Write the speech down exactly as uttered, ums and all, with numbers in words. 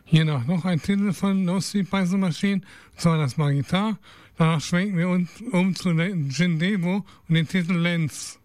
Hier noch, noch ein Titel von No Sleep Bicycle Machine, und zwar das Magitar. Danach schwenken wir uns um zu Gin Devo und den Titel Lens.